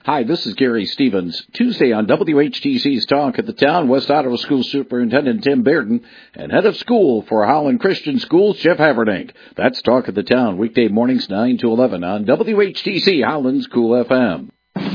Hi, this is Gary Stevens. Tuesday on WHTC's Talk of the Town, West Ottawa School Superintendent Tim Bearden and Head of School for Howland Christian Schools, Jeff Haverdank. That's Talk of the Town, weekday mornings 9 to 11 on WHTC Howland's Cool FM.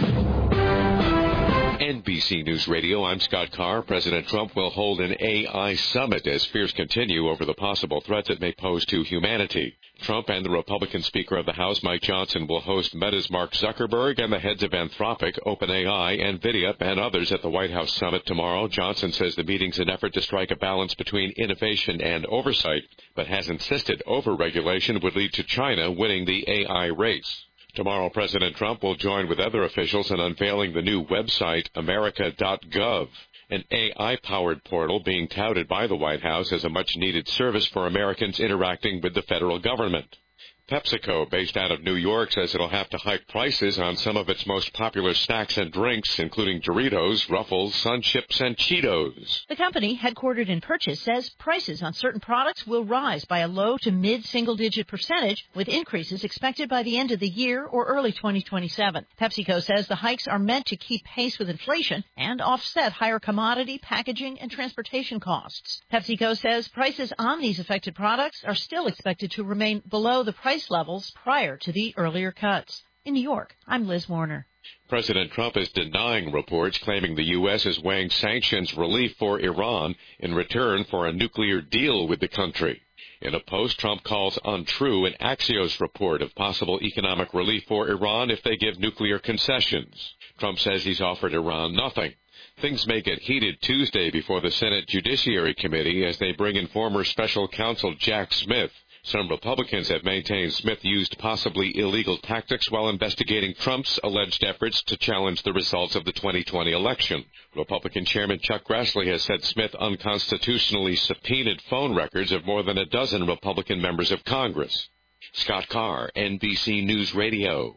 NBC News Radio, I'm Scott Carr. President Trump will hold an AI summit as fears continue over the possible threats it may pose to humanity. Trump and the Republican Speaker of the House, Mike Johnson, will host Meta's Mark Zuckerberg and the heads of Anthropic, OpenAI, NVIDIA, and others at the White House summit tomorrow. Johnson says the meeting's an effort to strike a balance between innovation and oversight, but has insisted over-regulation would lead to China winning the AI race. Tomorrow, President Trump will join with other officials in unveiling the new website, America.gov, an AI-powered portal being touted by the White House as a much-needed service for Americans interacting with the federal government. PepsiCo, based out of New York, says it'll have to hike prices on some of its most popular snacks and drinks, including Doritos, Ruffles, Sun Chips, and Cheetos. The company, headquartered in Purchase, says prices on certain products will rise by a low to mid-single-digit percentage, with increases expected by the end of the year or early 2027. PepsiCo says the hikes are meant to keep pace with inflation and offset higher commodity, packaging, and transportation costs. PepsiCo says prices on these affected products are still expected to remain below the price levels prior to the earlier cuts. In New York, I'm Liz Warner. President Trump is denying reports claiming the U.S. is weighing sanctions relief for Iran in return for a nuclear deal with the country. In a post, Trump calls untrue an Axios report of possible economic relief for Iran if they give nuclear concessions. Trump says he's offered Iran nothing. Things may get heated Tuesday before the Senate Judiciary Committee as they bring in former special counsel Jack Smith. Some Republicans have maintained Smith used possibly illegal tactics while investigating Trump's alleged efforts to challenge the results of the 2020 election. Republican Chairman Chuck Grassley has said Smith unconstitutionally subpoenaed phone records of more than a dozen Republican members of Congress. Scott Carr, NBC News Radio.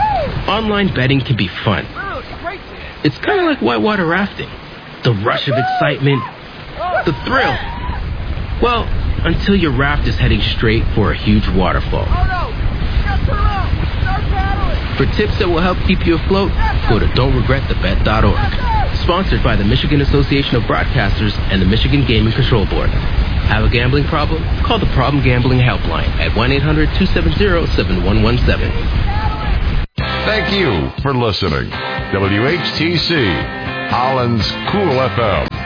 Online betting can be fun. It's kind of like whitewater rafting. The rush of excitement, the thrill. Well, until your raft is heading straight for a huge waterfall. For tips that will help keep you afloat, go to don'tregretthebet.org. Sponsored by the Michigan Association of Broadcasters and the Michigan Gaming Control Board. Have a gambling problem? Call the Problem Gambling Helpline at 1-800-270-7117. Thank you for listening. WHTC, Holland's Cool FM.